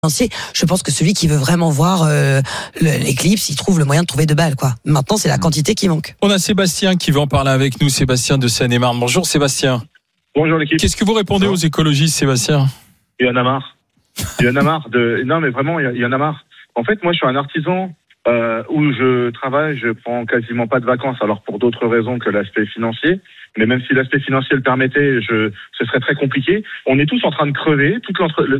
Je pense que celui qui veut vraiment voir l'éclipse, il trouve le moyen de trouver 2 balles, quoi. Maintenant, c'est la quantité qui manque. On a Sébastien qui veut en parler avec nous. Sébastien de Seine-et-Marne. Bonjour Sébastien. Bonjour l'équipe. Qu'est-ce que vous répondez aux écologistes, Sébastien ? Il y en a marre. Il y en a marre de. Non, mais vraiment, il y en a marre. En fait, moi, je suis un artisan où je travaille, je prends quasiment pas de vacances. Alors pour d'autres raisons que l'aspect financier. Mais même si l'aspect financier le permettait, ce serait très compliqué. On est tous en train de crever. Tout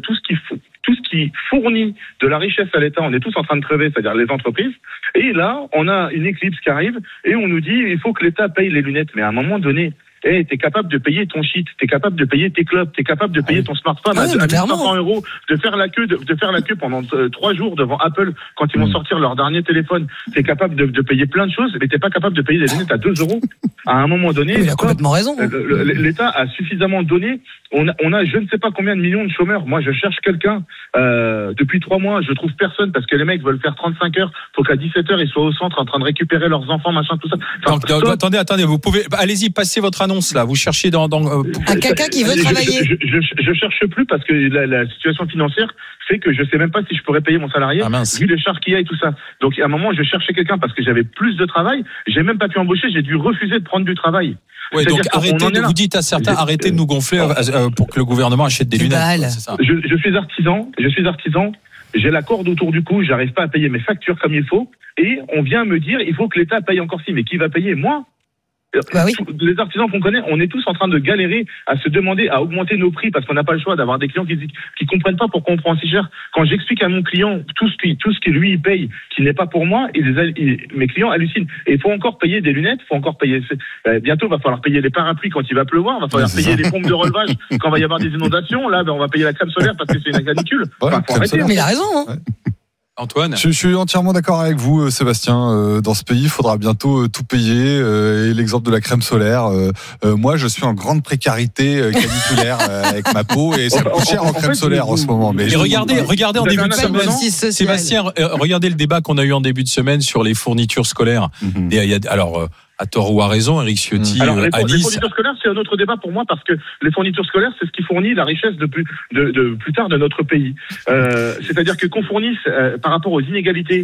ce qui fournit de la richesse à l'État, on est tous en train de crever, c'est-à-dire les entreprises. Et là, on a une éclipse qui arrive et on nous dit il faut que l'État paye les lunettes. Mais à un moment donné, t'es capable de payer ton shit, t'es capable de payer tes clubs, t'es capable de payer ton smartphone à 1500 €, de faire la queue pendant 3 jours devant Apple quand ils vont sortir leur dernier téléphone. T'es capable de payer plein de choses, mais t'es pas capable de payer des lunettes à 2 €. À un moment donné, il a complètement raison. L'État a suffisamment donné. On a je ne sais pas combien de millions de chômeurs. Moi, je cherche quelqu'un depuis 3 mois. Je trouve personne parce que les mecs veulent faire 35 heures. Faut qu'à 17 h ils soient au centre en train de récupérer leurs enfants, machin, tout ça. Attendez. Vous pouvez, allez-y, passez votre annonce là. Vous cherchez dans quelqu'un qui veut travailler. Je cherche plus parce que la situation financière fait que je sais même pas si je pourrais payer mon salarié vu les charges qu'il y a et tout ça. Donc à un moment, je cherchais quelqu'un parce que j'avais plus de travail. J'ai même pas pu embaucher. J'ai dû refuser de prendre du travail. Ouais, donc vous dites à certains, arrêtez de nous gonfler pour que le gouvernement achète des lunettes. C'est ça. Je suis artisan, j'ai la corde autour du cou, j'arrive pas à payer mes factures comme il faut, et on vient me dire, il faut que l'État paye encore si, mais qui va payer ? Moi ? Bah oui. Les artisans qu'on connaît, on est tous en train de galérer à se demander à augmenter nos prix parce qu'on n'a pas le choix d'avoir des clients qui comprennent pas pourquoi on prend si cher. Quand j'explique à mon client tout ce que lui il paye, qui n'est pas pour moi, mes clients hallucinent. Et il faut encore payer des lunettes, faut encore payer. Bientôt, il va falloir payer les parapluies quand il va pleuvoir, il va falloir payer les pompes de relevage quand il va y avoir des inondations. Là, on va payer la crème solaire parce que c'est une canicule. Ouais, faut arrêter. Mais il a raison. Hein. Ouais. Antoine, je suis entièrement d'accord avec vous, Sébastien. Dans ce pays, il faudra bientôt tout payer. Et l'exemple de la crème solaire. Moi, je suis en grande précarité caniculaire avec ma peau et ça coûte cher en crème solaire en ce moment. Mais regardez en début de semaine, Sébastien, regardez le débat qu'on a eu en début de semaine sur les fournitures scolaires. Alors. À tort ou à raison, Eric Ciotti, les fournitures scolaires, c'est un autre débat pour moi parce que les fournitures scolaires, c'est ce qui fournit la richesse de plus tard de notre pays. C'est-à-dire que qu'on fournisse par rapport aux inégalités.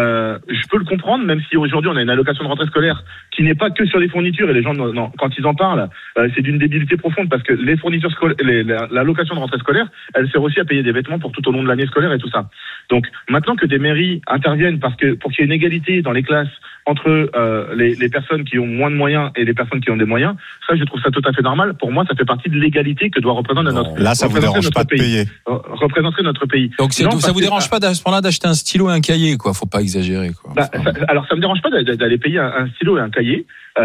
Je peux le comprendre, même si aujourd'hui on a une allocation de rentrée scolaire qui n'est pas que sur les fournitures et les gens, quand ils en parlent, c'est d'une débilité profonde parce que les fournitures scolaires, l'allocation de rentrée scolaire, elle sert aussi à payer des vêtements pour tout au long de l'année scolaire et tout ça. Donc maintenant que des mairies interviennent pour qu'il y ait une égalité dans les classes entre les personnes qui ont moins de moyens et les personnes qui ont des moyens, ça je trouve ça tout à fait normal. Pour moi, ça fait partie de l'égalité que doit représenter notre pays. Là, ça vous dérange pas de payer. Représenter notre pays. Donc ça vous dérange pas à ce moment-là d'acheter un stylo et un cahier, quoi. Faut pas exagérer, quoi. Alors ça me dérange pas d'aller payer un stylo et un cahier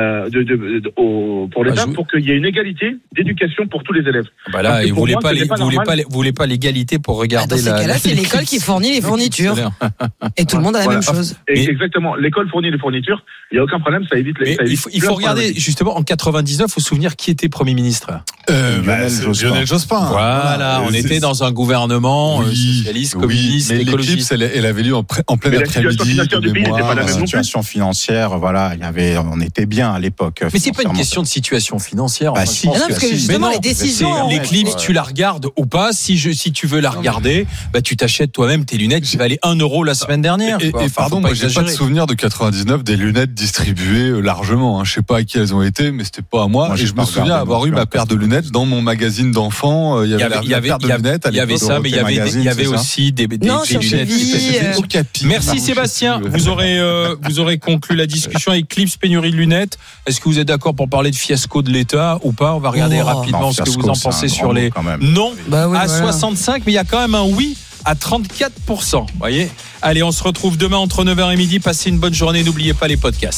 pour l'État pour qu'il y ait une égalité d'éducation pour tous les élèves. Bah là, et vous voulez pas l'égalité pour regarder dans ces cas-là, c'est l'école qui fournit les fournitures. Et tout le monde a la même chose. Exactement. L'école fournit les fournitures. Il y a aucun problème, ça évite les. Il faut regarder justement en 99, faut se souvenir qui était Premier ministre. Lionel Jospin. Voilà, on était dans un gouvernement socialiste, communiste, mais écologiste. L'éclipse, elle avait lieu en plein après-midi. La situation financière, voilà, on était bien à l'époque. Mais c'est pas une question de situation financière. Parce que justement, les décisions. L'éclipse, tu la regardes ou pas. Si tu veux la regarder, tu t'achètes toi-même tes lunettes qui valaient 1 € la semaine dernière. Et pardon, moi, j'ai pas de souvenir de 99 des lunettes distribuées largement. Je sais pas à qui elles ont été, mais c'était pas à moi. Et je me souviens avoir eu ma paire de lunettes dans mon magazine d'enfant. Il y avait la paire de lunettes. Il y avait ça, mais il y avait aussi des lunettes. Merci Sébastien. Vous aurez conclu la discussion. Eclipse, pénurie de lunettes. Est-ce que vous êtes d'accord pour parler de fiasco de l'État ou pas ? On va regarder rapidement ce que vous en pensez sur les non à 65, mais il y a quand même un oui à 34%. Voyez. Allez, on se retrouve demain entre 9h et midi. Passez une bonne journée. N'oubliez pas les podcasts.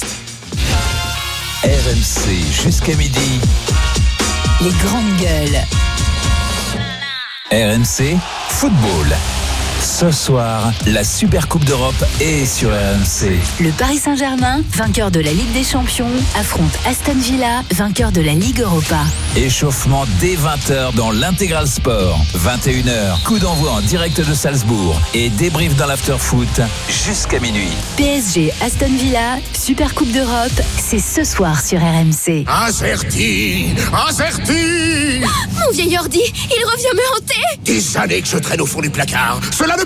RMC jusqu'à midi. Les grandes gueules. RMC Football. Ce soir, la Super Coupe d'Europe est sur RMC. Le Paris Saint-Germain, vainqueur de la Ligue des Champions, affronte Aston Villa, vainqueur de la Ligue Europa. Échauffement dès 20h dans l'Intégral Sport. 21h, coup d'envoi en direct de Salzbourg et débrief dans l'after-foot jusqu'à minuit. PSG Aston Villa, Super Coupe d'Europe, c'est ce soir sur RMC. Acerti. Mon vieil ordi, il revient me hanter. Des années que je traîne au fond du placard. Cela ne